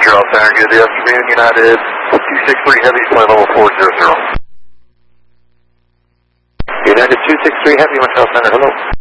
Montreal Center, good afternoon, United 263 Heavy, flight level 400. United 263 Heavy, Montreal Center, hello.